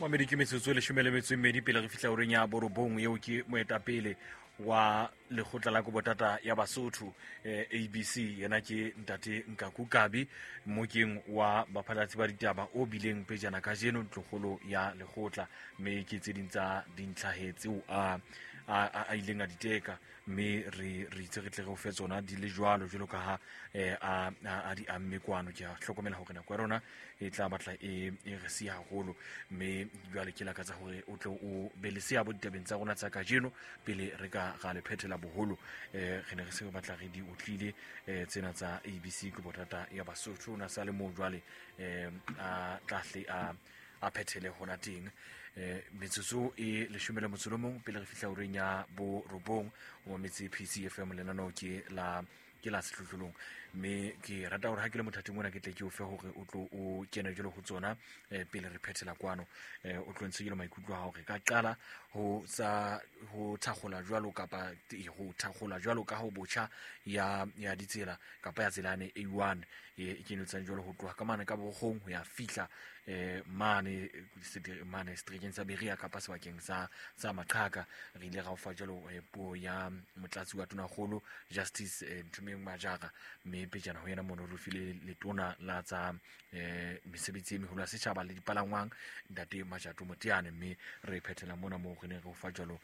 Mamedi ke metsotso le shumele medi pele re fihla oreng ya borobong eo ke moetapele wa lekgotla la kobotata ya Basotho ABC yena ke ntate Nkaku Kabi mokeng wa baphalatsi ba ditaba o bileng pejana ka jeno tlogolo ya lekgotla mme ke tse ding tsa dintlhahetse a ileng a diteka mme re itse re tle re o fe tsona di le jwalo ka ha a di amme kwano ke a hlokomela hore nako ya rona e tla batla e re sia haholo mme jwale ke lakatsa hore o tle o be le seabo ditabeng tsa rona tsa ka jeno pele re ka ga le phethela boholo re ne re se batla re di utlwile tsena tsa ABC ke botata ya Basotho o na sa le mo jwale a tlahle a phethele hona teng metsotso e leshomela motsolomong pele re fihla oreng ya bo robong o mametse PCFM lenaneo ke la sehlohlolong mme ke rata hore ha ke le mothating ona ke tle ke o fe hore o tlo o kene jalo ho tsona pele re phethela kwano o tlo ntshegela maikutlo a hao re ka qala ho thakgola jwalo kapa ho thakgola jwalo ka ho botjha ya ditsela kapa ya tselane A1 e kenetsang jwalo ho tloha ka mane ka bogong ho ya fihla mane strekeng sa Beria kapa sebakeng sa Maqhaka re ile ra o fa jalo puo ya motlatsi wa tonakgolo Justice Nthumeng Majara mme pejana ho yena mono re file letona la tsa mesebetsi e meholo ya setjhaba le dipalangwang ntate Majato Moteane mme re phethela mona mo re ne re o fa jalo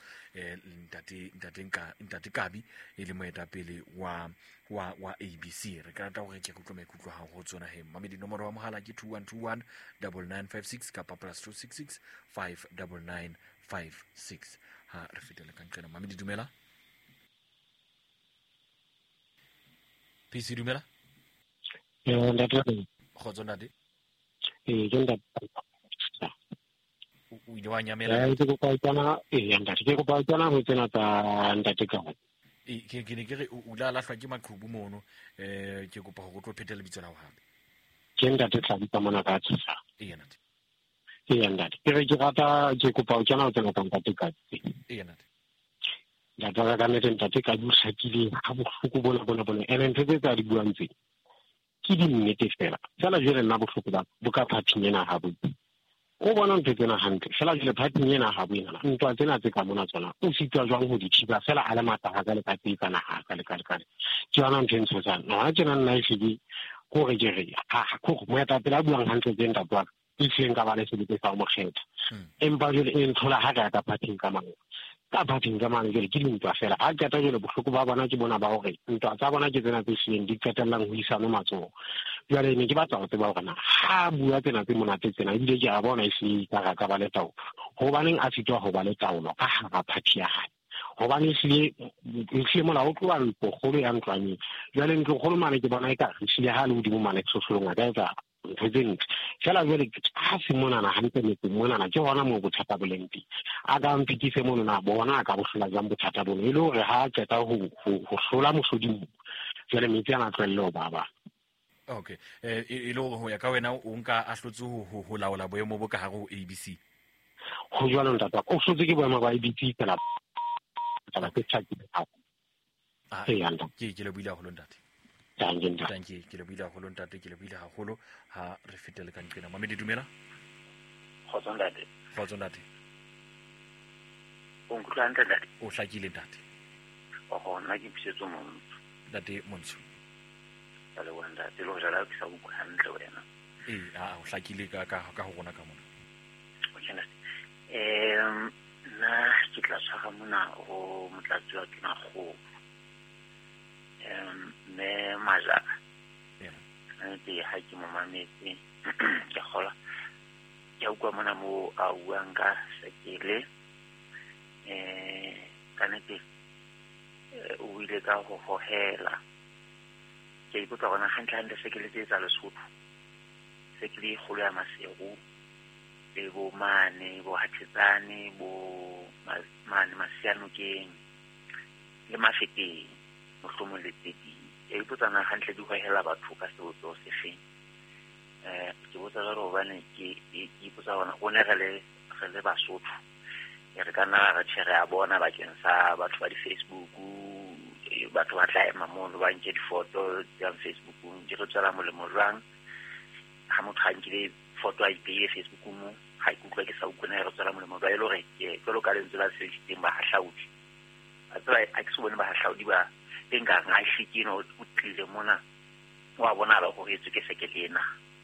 ntate Kabi e le moetapele wa ABC re ka rata hore ke go maikutlo ha ho tsona he mamedi nomoro wa mohala ke 2121 9956 kapa +266 59956 ha re fetela ka nqena mamedi dumela PC dumela ntate khotso ntate ke ntate o ile wa nyamela ke go pa tsana ntate ke go pa tsana ho tsena tsa ntate ka ke ne ke re o la lahlwa ke maqhubu mono ke kopa go tlo phethela bitso la ho hape ke ntate tla bitsa mona ka tsisa ntate ntate ke re ke rata ke kopa ho tsana ho tsena tsa ntate ka ntate ntate ka nete ntate ka buhlakile ha bohloko bona ene ntse tsa di buang tse ke di nnete fela jwale nna bohloko ba boka phathing ena ha botse o bona ntse tsena hantle fela jwale phathing ena ha boena ntwa tsena tse ka mona tsona o sitwa jwang ho di thiba fela a le mataha ka le ka tsena ha ka le ka ke yona ntse ntshotsa nna ke nna e fidi go re ke re go mo eta pela buang hantle tse nta bua e tseng ka ba le sebete sa mo kgetha empa jwale e nthola ha ka phathing ka mang ka phathing ka mang jwale ke dintwa fela ha ke ta jwale bohloko ba bona ke bona ba hore ntwa tsa bona ke tsena tse seng di qetellang ho isana matsoho jwale ne ke batla ho tseba hore na ha bua tsena tse monate tsena ebile ke a bona e se ka ba le taolo hobaneng a fitwa ho ba le taolo ka hara phathi ya hae hobane se mola o tloa ntlo kgolo ya ntlwaneng jwale ntlo kgolo mane ke bona e ka re sile ha le hodimo mane hlohlolong a ka etsa ntho tse ntle fela jwale ha se monana hantle metseng monana ke hona moo bothata bo leng teng a ka mpitise monana bona a ka bo hlola jang bothata bono e le hore ha a qeta ho hlola mohlodimo jwale metsi ana tlohelle ho baba okay e le ho ya ka wena o nka a hlotse ho laola boemo bo ka hare ho ABC ho jwalo ntata o hlotse ke boemo ba ABC fela tla ke tshakile ha ke le buile haholo ntate tanki ke le buile haholo ntate ke le buile haholo ha re fetele ka nqena mamedi dumela khotso ntate o nkutlwa ntate o hlakile ntate nna ke pisetso montsho ntate montsho le wena ntate lo jala ke sa go hantle wena o hlakile ka ho rona ka mona okay ntate nna ke tla tshwara mona go motlatsi wa tonakgolo mme Majara nte ha ke mo mametse ke kgola ke utlwa mona mo a buang ka sekele ka nete o ile ka ho hohela ke ipotsa gona hantle sekele tse tsa Lesotho sekele kgolo ya Maseru le bo mane bo Hathetsane bo mane Masianokeng le Mafeteng mohlomong le tedi e ipotsana hantle di hohela batho ka seo se feng ke botsa gore hobane ke ipotsa bona go ne re le Basotho re ka nna re tshwere a bona bakeng sa batho ba di Facebook batho ba tla ema mono ba nke difoto tsa Facebook di re tsela molemo jwang ha motho a nkile foto a ipeye Facebook mo ga ikutlwa ke sa ukona re tsela molemo ba ile re ke lo ka lentswe la se diteng ba hahlaudi a tsela a ke se bone ba hahlaudi ba enga nga shikino o tlile mona wa bona ba go etse ke sekelena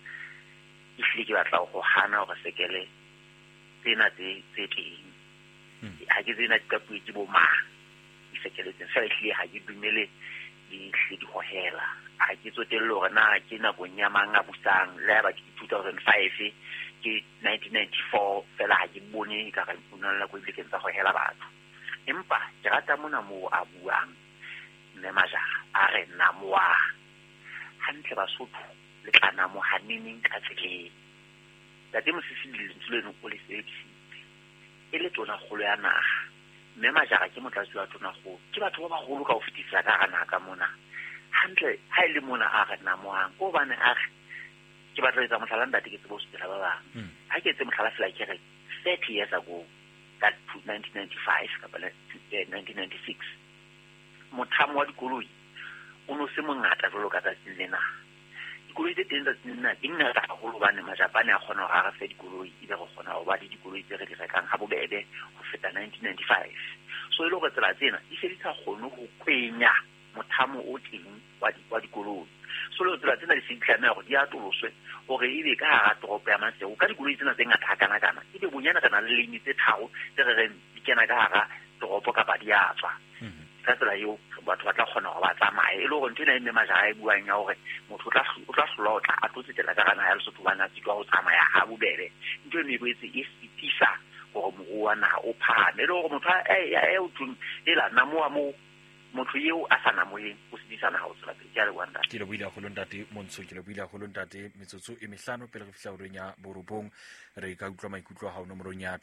ifile ke batla go hana go sekele tsena tse teng ha ke tsena ka puetse bo ma isekele tse sa ifile ha ke dumele di hle di go hela a ke tsotello gore na ke na go nyamanga busang le ba ke 2005 ke 1994 fela ha ke bone ka ga bunala go ile tsa go hela batho empa ke rata mona mo a buang le maja a re na moa hantle Basotho le tlana mo haneneng ka tsele da temo se se dilentsuleno o le sebedisitse e le tona golo ya naga mme maja ke motlatsi wa tona go ke batho ba bagolo ka o fetisa ka gana ka mona hantle ha ile mona a re na moang o bane a ke batla etsa mohlala ndate ke tsebo se ba bang ha ke etse mohlala fela ke re 30 years ago that 1995 ka 1996 mothamo wa dikoloi o no se mongata jalo ka tsatsing lena dikoloi tse teng tsatsing lena di ngata haholo bane majapane a kgona ho aga fe dikoloi ile go kgona ho ba le dikoloi tse re di rekang ha bobebe go feta 1995 so ile go tsela tsena di se di tsa kgone go kwenya mothamo o teng wa dikoloi so le tsela tsena di se ditlame go di atoloswe gore ebe ka ga toropo ya Masego ka dikoloi tsena tse ngata kana kana ebe bonyana kana le lane tse tharo tse re reng di kena ka ga toropo ka ba di atswa ka tsela yo batho ba tla kgona go ba tsamaye e le gore ntena mme maja e buang ya gore motho o tla slota a tlosetela ka gana ya Lesotho bana tsi go tsamaya ha bobebe ntwe me boetse e sitisa gore moruo wa naga o phame le gore motho e o tun ela namoa mo motho yeo a sana moyeng o sedisana ha o tsela ke a le wanda ke le buile go lontate Montsho ke le buile go lontate metsotso e mehlano pele go fihla o renya borobong re ka utlwa maikutlo ha o nomorong ya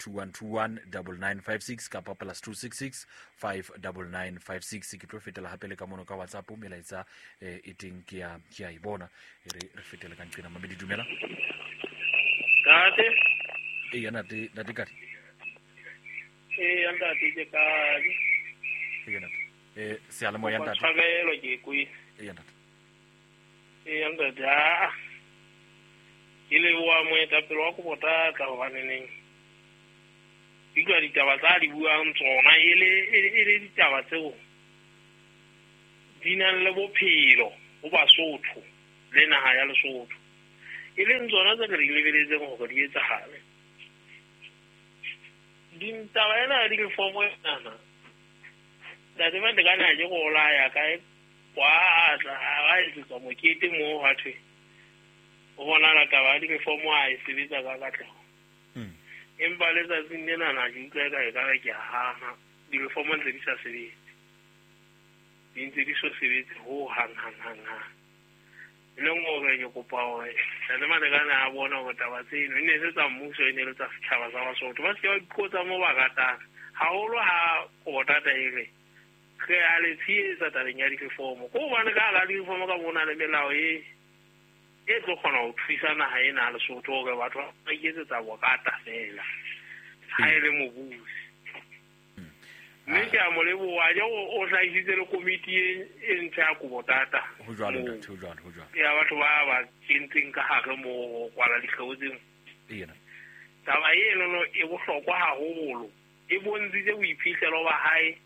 21219956 ka plus 266 59956 ke tlo fetela hape le ka mono ka WhatsApp o melaetsa e teng ke ya e bona re fetele ka nqena mamedi dumela kate e yana te kate e anda te ka e yana se ala mo ya ntate tshagelo ke kui e yana e anda ja ile wa mo eta pelo wa go bota tla go baneneng dikwa ditaba tsa di buang tsona ile ditaba tseo dina le bophelo go Basotho le naga ya Lesotho ile ntsona tsa re lebeletse go go di etsa gale dintaba ena di ke fomo ena da te mande kana je go la ya kae kwa tla ga e tsa mo kete mo hatwe o bona la taba di ke fomo a e sebetsa ka tlo empa le tsa tsindena na di ka ka ke hana di ke fomo ntse di sa sebetse di ntse di so sebetse ho hang le ngore ke kopa hore da te mande kana a bona go taba tseno ne se tsa mmuso ne le tsa setšhaba sa Basotho ba se ba ikotsa mo ba ratana haholo ha o tata ile ke a le tsietsa tabeng ya difomo go bana ka ga difomo ka bona le melao e tlo kgona go thusa naga e na Lesotho gore batho ba iketsetsa bokata fela ha e le mobusi mme ke a mo leboa ja o hlaisitse le komiti e ntse ya go botata ho jwalo ya batho ba kentseng ka gare mo kwala ditlhotseng taba eno e bohlokwa haholo e bontshitse boiphihlelo ba hae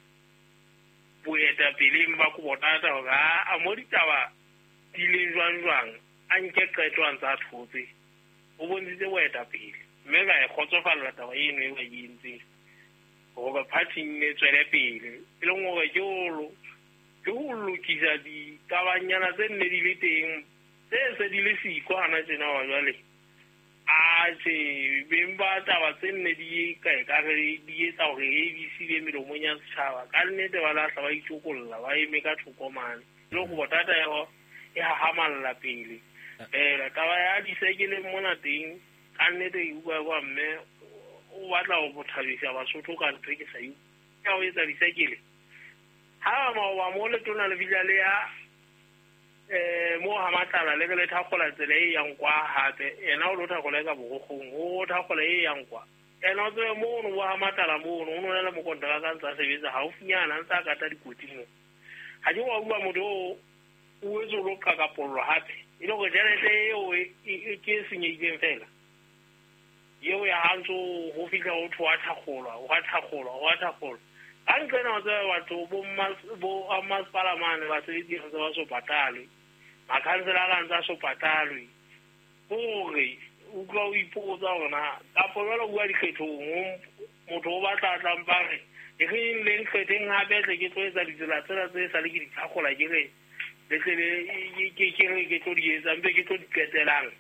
boeta peleng ba go botata ga a mo ditaba di le jwang a nke qetwang tsa thotse o bontshitse boeta pele mme ga e kgotsofalla taba eno e ba yentse go party ne tswele pele e le ngwe ke go lokisa ditabanyana tse nne di le teng se di le siko hana tsena wa jwale a se bemba taba tse nne di ka re di etsa gore ABC le melomong ya setšhaba ka nnete ba la ba itsokolla ba eme ka thokomane le go botata e hahamalla pele taba ya disekele mona teng ka nnete e bua kwa mme o batla go bothabisa Basotho ka ntho ke sa ya o etsa disekele ha ba mo le tona le bila le ya mo ha matala le le thakola tsele e yang kwa hape ena o lotha go le ka bogogong o thakola e yang kwa ena o tse mo no wa matala mo no no le mo kontra ka ntsa sebetsa ha o finyana ntsa ka ta dikoti mo ha di wa bua motho o etso lo ka pollo hape e le go tšhelete eo e ke senyegileng fela eo ya hantso go fitlha go thwa thakgolwa ga ntlena go tseba batho bo amapalamane ba sebetsi ga ba so patalwe makhansela a kantse a so patalwe gore o tla o ipotsa gona kapo jalo bua dikgethong motho o batla tlampare e ge leng kgetheng gape tle ke tlo etsa ditsela tsela tse sa le ke ditlhagola ke re ke tlo di etsa mpe ke tlo di qetelang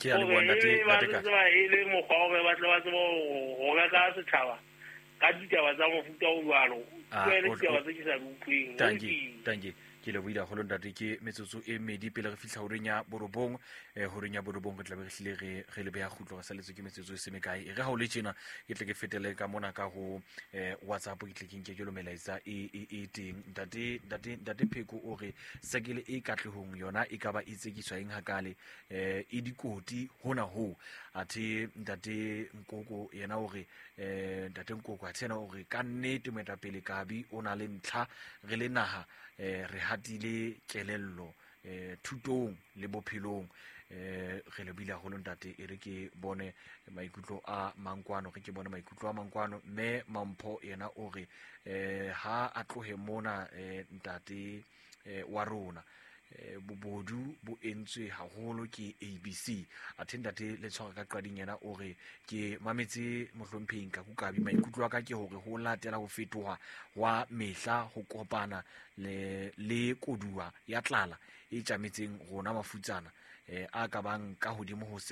ba e le mokgwa gore ba tle ba tseba go reka setšhaba ka ditaba tsa mofuta o jalo le ditaba tse ke sa di utlweng ke le buile go ntate ke metsotso e medi pele re fitlha horeng ya borobong re tla be re hlile re le beya khutlo ga saletse ke metsotso e semekae e re ha o le tjena ke tle ke fetele ka mona ka go WhatsApp ke tle ke lo melaetsa e teng ntate Pheko o re sekele e katlehong yona e ka ba itsekiswa eng hakale e dikoti hona ho athe ntate Nkoko yena o re ntate Nkoko a tsena o re ka nnete moetapele Kabi o na le ntlha re le naha re hatile kelello thutong le bophelong re le bila go ntate e re ke bone maikutlo a Mankwano mme Mampho yena o re ha a tlohe mona ntate wa rona bobodu bo entswe haholo ke ABC athendate le tshwara ka qading yena o re ke mametse mohlompheing ka Kabi maikutlo ka ke hore ho latela ho fetoha wa mehla ho kopana le kodua ya tlala e tjametseng rona mafutsana a ka bang ka hodimo ho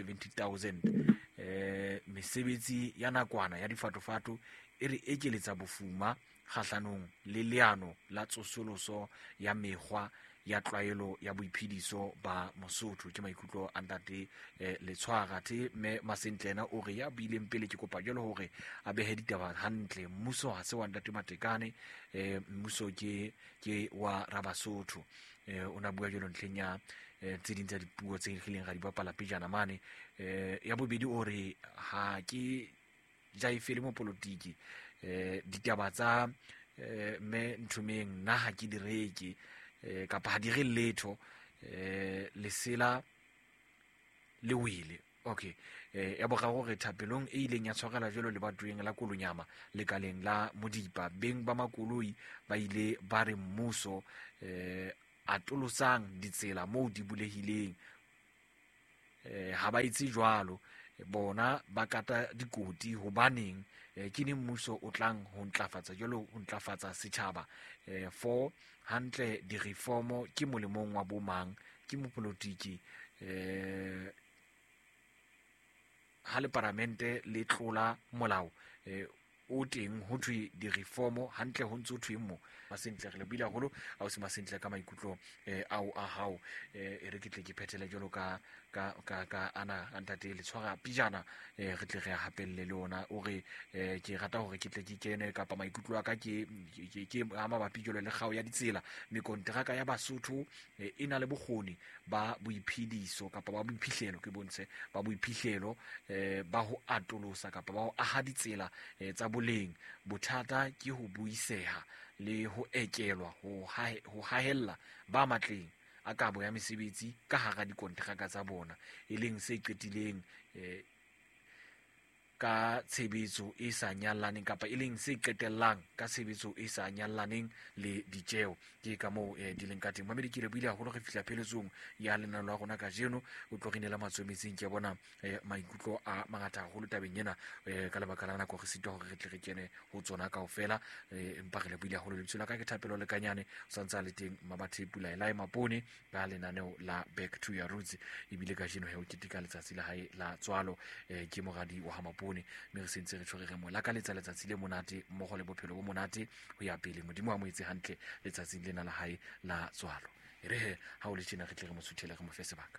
70,000 mesebetsi ya nakwana ya difatofato e re ekeletsa bofuma kgahlanong le leano la tsosoloso ya mekgwa ya tlwaelo ya boiphediso ba Mosotho ke maikutlo a ntate Letshwara the me Masentlena o re ya bileng pele ke kopa jalo hore a behe ditaba hantle mmuso ha se wa ntate Matekane mmuso ke wa Rabasotho ona bua jalo ntleng ya tse ding tsa dipuo tse ileng ga di bapala pejana mane ya bobedi o re ha ke jaifele mo politiki ditaba tsa me nthumeng nna ha ke direke kapa ha dire letho lesela le wele okay ya boraro re thapelong e ileng ya tshwarela jelo le batweng la Kolonyama lekaleng la Modipa beng ba makoloi ba ile ba re mmuso atolosang ditsela moo di bulehileng ha ba itse jwalo bona ba kata dikoti hobaneng ke ne mmuso o tlang ho ntlafatsa jalo ho ntlafatsa setjhaba for hantle di-reformo ke molemong wa bomang ke mopolitiki ha le parlamente le tlola molao o teng ho thwe di-reformo hantle ho ntse ho thwe mo masentle re le bila holo a o se masentle ka maikutlo ao a hao e re ke tle ke phethele jalo ka ana ntate Letshwara pijana re tle re hapelle le ona o re ke rata hore ke tle ke kene kapa maikutlo a ka ke a mabapi jalo le gao ya ditsela mekonteraka ya Basotho e na le bokgoni ba boiphediso kapa ba boiphihlelo ke bontshe ba boiphihlelo ba ho atolosa kapa ba ho aha ditsela tsa boleng bothata ke ho buiseha le ho ekelwa ho hahella ba matleng a kabo ya mesebetsi ka hara dikontraka tsa bona e leng se qetileng ka tshebetso e sa nyalaneng kapa e leng se qetellang ka tshebetso e sa nyalaneng le ditjeo ke ka moo di leng ka teng mamedi ke le buile haholo re fihla pheletsong ya lenano la rona ka jeno o tlo rinela matswemetseng ke bona maikutlo a mangata haholo tabeng ena ka lebaka la nako re sitwa hore re tle re kene ho tsona kaofela empa re le buile haholo le tsela ka ke thapelo le kanyane o santsa le teng mabathe pula ela Mapone ka lenaneo la Back to Your Roots ebile ka jeno he o ketika letsatsi la hae la tswalo ke moradi wa ha Mapone mme re sentse re tshwere mo la ka letsatsi le monate mmogo le bophelo bo monate ho ya pele modimo a mo etse hantle letsatsing lena la hae la tswalo re he ha o le tjena re tle re mo suthele re mo fe sebaka